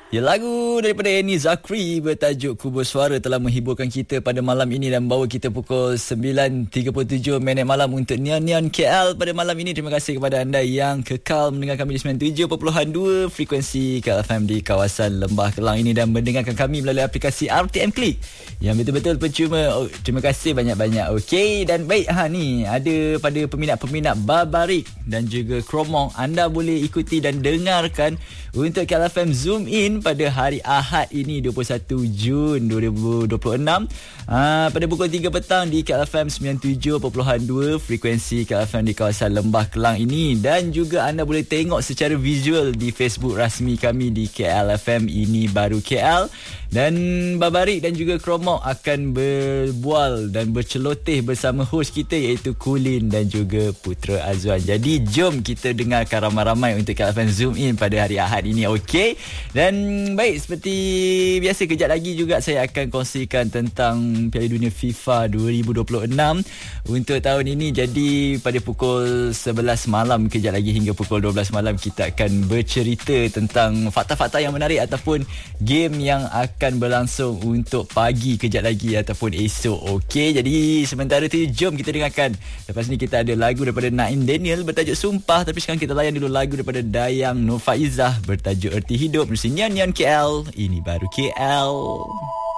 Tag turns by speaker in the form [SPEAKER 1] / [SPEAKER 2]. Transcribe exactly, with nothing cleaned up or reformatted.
[SPEAKER 1] Ya, lagu daripada Eni Zakri bertajuk Kubur Suara telah menghiburkan kita pada malam ini dan membawa kita pukul sembilan tiga puluh tujuh minit malam untuk Neon Neon K L pada malam ini. Terima kasih kepada anda yang kekal mendengar kami di sembilan puluh tujuh perpuluhan dua frekuensi K L F M di kawasan Lembah Kelang ini dan mendengarkan kami melalui aplikasi R T M Click yang betul-betul percuma. Oh, terima kasih banyak-banyak. Okey, dan baik, ha ni ada pada peminat-peminat Barbarik dan juga Kromong, anda boleh ikuti dan dengarkan untuk K L F M Zoom In pada hari Ahad ini dua puluh satu Jun dua ribu dua puluh enam aa, pada pukul tiga petang di K L F M sembilan puluh tujuh perpuluhan dua frekuensi K L F M di kawasan Lembah Kelang ini, dan juga anda boleh tengok secara visual di Facebook rasmi kami di K L F M Ini Baru K L. Dan Barbarik dan juga Kromok akan berbual dan berceloteh bersama host kita iaitu Kulin dan juga Putra Azwan. Jadi jom kita dengarkan ramai-ramai untuk K L F M Zoom In pada hari Ahad ini. Okey. Dan baik, seperti biasa kejap lagi juga saya akan kongsikan tentang Piala Dunia FIFA dua ribu dua puluh enam untuk tahun ini. Jadi pada pukul sebelas malam kejap lagi hingga pukul dua belas malam kita akan bercerita tentang fakta-fakta yang menarik ataupun game yang akan berlangsung untuk pagi kejap lagi ataupun esok. Okey, jadi sementara tu jom kita dengarkan. Lepas ni kita ada lagu daripada Naim Daniel bertajuk Sumpah, tapi sekarang kita layan dulu lagu daripada Dayang Nur Faizah bertajuk Erti Hidup. Neon Neon K L, Ini Baru K L.